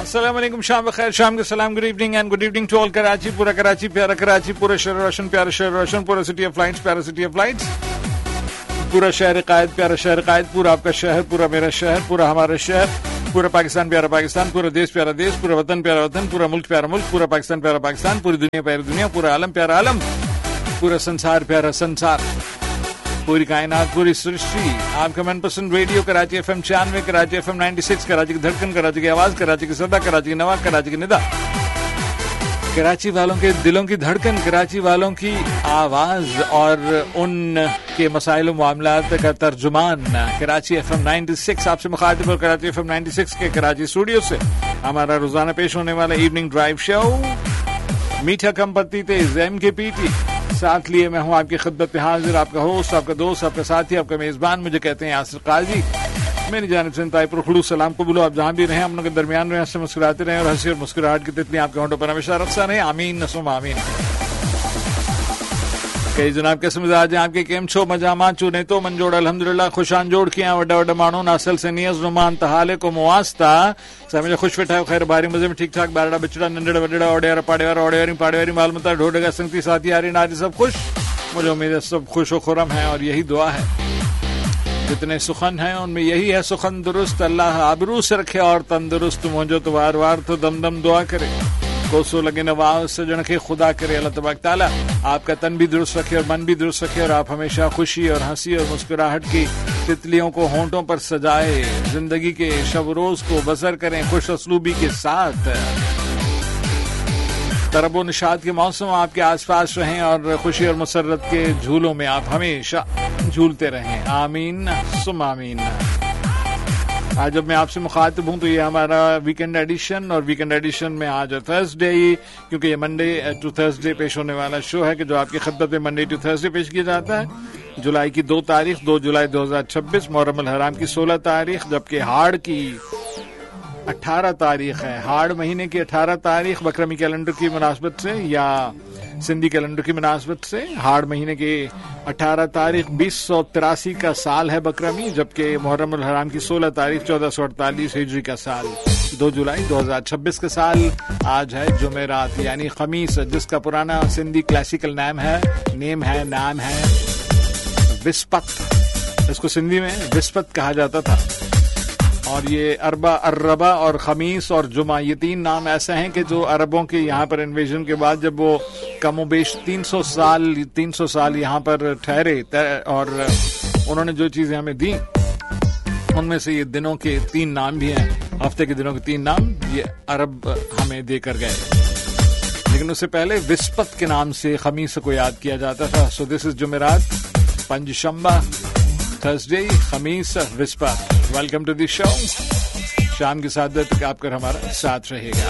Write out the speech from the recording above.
السلام علیکم, شام بخیر, شام کے سلام, good evening and good evening to all Karachi, پورا کراچی, پیارا کراچی, پورا شہر روشن, پیارا شہر روشن, پورا سٹی آف لائٹس, پیارا سٹی آف لائٹس, پورا شہر قائد, پیارا شہر قائد, پورا آپ کا شہر, پورا میرا شہر, پورا ہمارا شہر, پورا پاکستان پیارا پاکستان, پورا دیش پیارا دیش, پورا وطن پیارا وطن, پورا ملک پیارا ملک, پورا پاکستان پیارا پاکستان, پوری دنیا پیاری دنیا, پورا عالم پیارا عالم, پورا سنسار پیارا سنسار, پوری کائنات, پوری سرشٹی. آپ کا من پسند radio Karachi FM 96, Karachi FM 96, Karachi کی دھڑکن, کراچی کی آواز, کراچی کی صدا, کراچی کی نوا, کراچی کی ندا, کراچی والوں کے دلوں کی دھڑکن, کراچی والوں کی آواز اور ان کے مسائل و معاملات کا ترجمان, کراچی FM 96 آپ سے مخاطب, اور کراچی FM 96 کے کراچی اسٹوڈیو سے ہمارا روزانہ پیش ہونے والا ایوننگ ڈرائیو شو میٹھا کم پتی تیز MKPT ساتھ لیے میں ہوں آپ کی خدمت میں حاضر, آپ کا ہوسٹ, آپ کا دوست, آپ کا ساتھی, آپ کا میزبان, مجھے کہتے ہیں یاسر قاضی. میری جانب سے انتہائی پرخلوص سلام قبول, آپ جہاں بھی رہیں ہم لوگ کے درمیان رہیں, ہنستے مسکراتے رہیں, اور ہنسی اور مسکراہٹ کی تتلیاں آپ کے ہونٹوں پر ہمیشہ رقصاں رہیں, آمین نسم آمین. کئی جناب کیسے مزاج ہیں آپ کے, کیم چھو مجامات چونے تو منجوڑ الحمدللہ, خوشان جوڑ کیا وڈا وڈا مانو ناسل سے نیز نمان تحالے کو مواسطہ سمجھے خوش بیٹھا خیر باری مزے میں ٹھیک ٹھاک, بارڑا بچڑا ننڈڑا وڈڑا اوڑیار پاڑیوار اوڑیاری پاڑیواری مالمتا ڈھوڈگا سنگتی ساتھی آری ناری سب خوش, مجھے امید ہے سب خوش و خرم ہیں, اور یہی دعا ہے جتنے سخن ہیں ان میں یہی ہے سخن درست, اللہ آبرو سے رکھے اور تندرست, مجھے تو وار وار تو دم دم دعا کرے, کوسو لگے نواز سے جنکے خدا کرے, اللہ تبارک تعالیٰ آپ کا تن بھی درست رکھے اور من بھی درست رکھے, اور آپ ہمیشہ خوشی اور ہنسی اور مسکراہٹ کی تتلیوں کو ہونٹوں پر سجائے, زندگی کے شب روز کو بسر کریں خوش اسلوبی کے ساتھ, طرب و نشاط کے موسم آپ کے آس پاس رہیں, اور خوشی اور مسرت کے جھولوں میں آپ ہمیشہ جھولتے رہیں, آمین سم آمین. آج جب میں آپ سے مخاطب ہوں تو یہ ہمارا ویکنڈ ایڈیشن, اور ویکنڈ ایڈیشن میں آج تھرسڈے, کیونکہ یہ منڈے ٹو تھرسڈے پیش ہونے والا شو ہے کہ جو آپ کی خدمت میں منڈے ٹو تھرسڈے پیش کیا جاتا ہے. جولائی کی 2 تاریخ 2 جولائی 2026, محرم الحرام کی 16 تاریخ, جبکہ ہاڑ کی 18 تاریخ ہے, ہاڑ مہینے کی 18 تاریخ بکرمی کیلنڈر کی مناسبت سے یا سندھی کیلنڈر کی مناسبت سے, ہاڑ مہینے کی 18 تاریخ 2083 کا سال ہے بکرمی, جبکہ محرم الحرام کی 16 تاریخ 1448 ہجری کا سال, 2 جولائی 2026 کا سال آج ہے جمعرات یعنی خمیس, جس کا پرانا سندھی کلاسیکل نام ہے وسپت, اس کو سندھی میں وسپت کہا جاتا تھا, اور یہ اربا اور خمیس اور جمعہ یہ 3 نام ایسے ہیں کہ جو عربوں کے یہاں پر انویژن کے بعد جب وہ کم و بیش 300 سال یہاں پر ٹھہرے, اور انہوں نے جو چیزیں ہمیں دیں ان میں سے یہ دنوں کے 3 نام بھی ہیں, ہفتے کے دنوں کے 3 نام یہ عرب ہمیں دے کر گئے, لیکن اس سے پہلے وسپت کے نام سے خمیس کو یاد کیا جاتا تھا. سو دس از جمعرات, پنج شنبہ, تھرسڈے, خمیس, وسپت. ویلکم ٹو دی شو. شام کی سعادت تک آپ کر ہمارا ساتھ رہے گا.